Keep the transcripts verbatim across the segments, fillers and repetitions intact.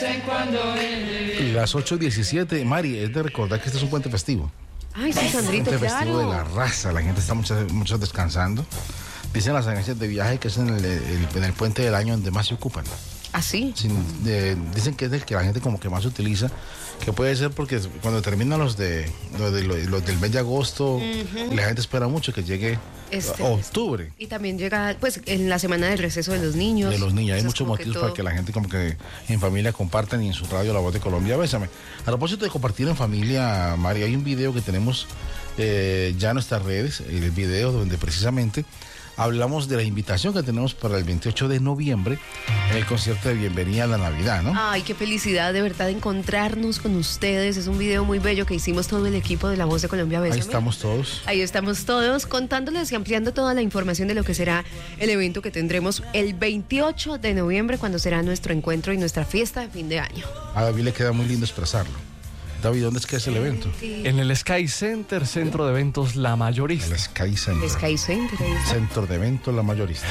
Las ocho diecisiete, Mari, es de recordar que este es un puente festivo. Ay, sí, Sandrito, puente claro. festivo de la raza, la gente está muchas, muchos descansando. Dicen las agencias de viaje que es en el, el, en el puente del año donde más se ocupan. ¿Ah, sí? Sin, de, dicen que es el que la gente como que más utiliza, que puede ser porque cuando terminan los de los, de, los, los del mes de agosto, uh-huh. la gente espera mucho que llegue este, octubre. Y también llega, pues, en la semana del receso de los niños. De los niños, hay muchos motivos todo... para que la gente como que en familia compartan y en su radio La Voz de Colombia. Bésame. A propósito de compartir en familia, María, hay un video que tenemos eh, ya en nuestras redes, el video donde precisamente hablamos de la invitación que tenemos para el veintiocho de noviembre en el concierto de bienvenida a la Navidad, ¿no? Ay, qué felicidad de verdad encontrarnos con ustedes. Es un video muy bello que hicimos todo el equipo de La Voz de Colombia. Bésame. Ahí estamos todos. Ahí estamos todos contándoles y ampliando toda la información de lo que será el evento que tendremos el veintiocho de noviembre, cuando será nuestro encuentro y nuestra fiesta de fin de año. A David le queda muy lindo expresarlo. David, ¿dónde es que es el evento? Sí. En el Sky Center, Centro de Eventos La Mayorista. El Sky Center. El Sky Center. Ahí está. Centro de Eventos La Mayorista.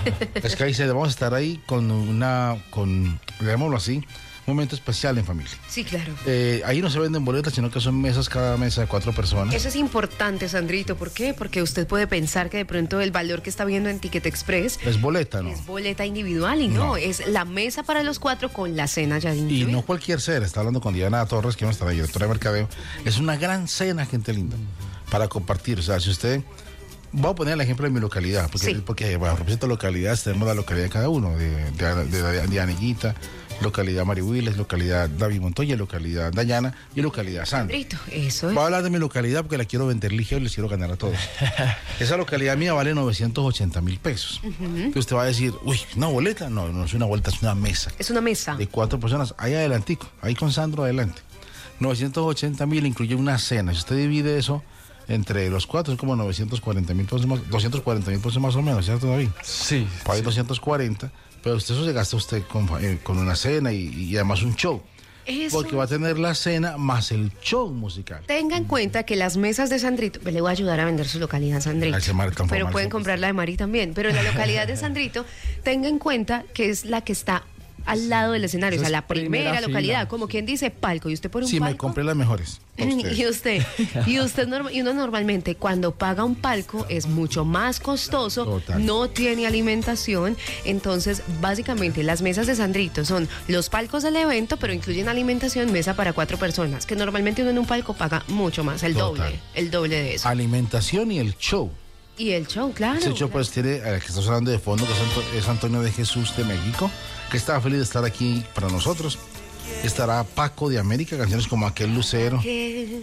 Sky Center, vamos a estar ahí con una, con, digámoslo así, un momento especial en familia. Sí, claro. Eh, ahí no se venden boletas, sino que son mesas, cada mesa de cuatro personas. Eso es importante, Sandrito. ¿Por qué? Porque usted puede pensar que de pronto el valor que está viendo en Ticket Express es boleta, ¿no? Es boleta individual y no, no. es la mesa para los cuatro con la cena ya individual. Y no cualquier cena, está hablando con Diana Torres, que es nuestra directora de mercadeo. Es una gran cena, gente linda, para compartir. O sea, si usted... Voy a poner el ejemplo de mi localidad, porque, sí. porque bueno, a propósito de localidades, tenemos la localidad de cada uno, de, de, de, de, de Anellita, localidad Marihuiles, localidad David Montoya, localidad Dayana y localidad Sandra. Eso es. Voy a hablar de mi localidad porque la quiero vender ligero y les quiero ganar a todos. Esa localidad mía vale novecientos ochenta mil pesos. Uh-huh. Entonces usted va a decir, uy, ¿una boleta? No, no es una boleta, es una mesa. Es una mesa. De cuatro personas, ahí adelantico, ahí con Sandro adelante. novecientos ochenta mil incluye una cena. Si usted divide eso entre los cuatro, es como novecientos cuarenta mil pesos más, doscientos cuarenta mil pesos más o menos, ¿cierto, David? Sí. Por ahí sí. doscientos cuarenta, pero usted eso se gasta usted con, eh, con una cena y, y además un show. Eso. Porque va a tener la cena más el show musical. Tenga en cuenta que las mesas de Sandrito, le voy a ayudar a vender su localidad, Sandrito. Pero pueden comprar la de Mari también. Pero la localidad de Sandrito, tenga en cuenta que es la que está al lado del escenario, o sea, la primera, primera localidad, fila. Como quien dice palco, y usted pone un sí, palco. Sí, me compré las mejores. Y usted, y usted y uno normalmente cuando paga un palco es mucho más costoso, total. No tiene alimentación, entonces básicamente las mesas de Sandrito son los palcos del evento, pero incluyen alimentación, mesa para cuatro personas, que normalmente uno en un palco paga mucho más, el total. doble, el doble de eso. Alimentación y el show. Y el show, claro. Ese show claro. pues tiene, el que está sonando de fondo, que es Antonio de Jesús de México, que está feliz de estar aquí para nosotros. Estará Paco de América, canciones como Aquel Lucero, eh,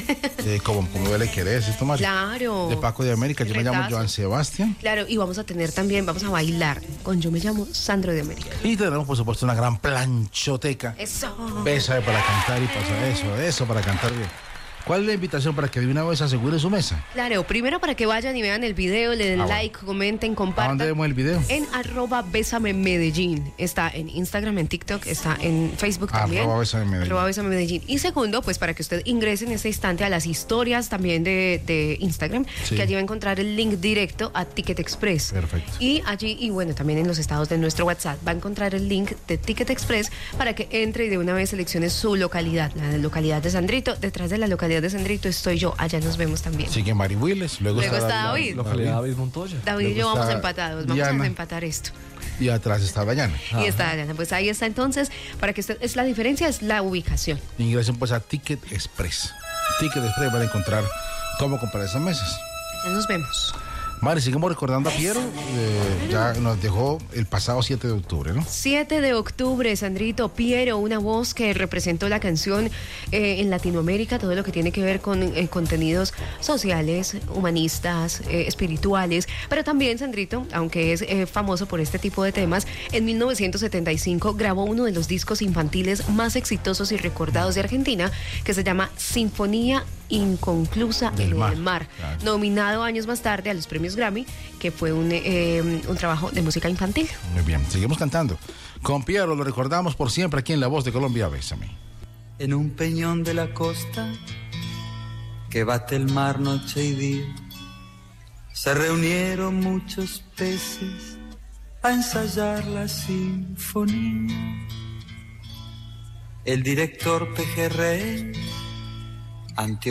como, como le querés, ¿esto, Mario? Claro. De Paco de América, yo Retazo. me llamo Joan Sebastián. Claro, y vamos a tener también, vamos a bailar con Yo me llamo Sandro de América. Y tendremos, por supuesto, una gran planchoteca. Eso. Besa para cantar y pasa eso, eso para cantar bien. ¿Cuál es la invitación para que de una vez asegure su mesa? Claro, primero para que vayan y vean el video, le den ah, like, bueno. comenten, compartan. ¿A dónde vemos el video? En arroba Bésame Medellín. Está en Instagram, en TikTok, está en Facebook también. Arroba Bésame Medellín. Arroba Bésame Medellín. Y segundo, pues para que usted ingrese en este instante a las historias también de, de Instagram, sí. que allí va a encontrar el link directo a Ticket Express. Perfecto. Y allí, y bueno, también en los estados de nuestro WhatsApp, va a encontrar el link de Ticket Express para que entre y de una vez seleccione su localidad, la localidad de Sandrito. Detrás de la localidad de Sandrito estoy yo, allá nos vemos también. Sigue Mari Willes, luego, luego está, está David. La localidad David Montoya. David y yo vamos empatados, vamos Diana. a empatar esto. Y atrás está Dayana. Y está Dayana, pues ahí está entonces, para que usted, es la diferencia es la ubicación. Ingresen pues a Ticket Express. Ticket Express van a encontrar cómo comprar esas mesas. Ya nos vemos. Mari, seguimos recordando a Piero, eh, ya nos dejó el pasado siete de octubre, ¿no? siete de octubre, Sandrito. Piero, una voz que representó la canción eh, en Latinoamérica, todo lo que tiene que ver con eh, contenidos sociales, humanistas, eh, espirituales, pero también, Sandrito, aunque es eh, famoso por este tipo de temas, en mil novecientos setenta y cinco grabó uno de los discos infantiles más exitosos y recordados de Argentina, que se llama Sinfonía Inconclusa del en mar. el mar, Claro. Nominado años más tarde a los premios Grammy, que fue un, eh, un trabajo de música infantil. Muy bien, seguimos cantando. Con Piero lo recordamos por siempre aquí en La Voz de Colombia. Bésame. En un peñón de la costa que bate el mar noche y día, se reunieron muchos peces a ensayar la sinfonía. el director Pejerrey, ante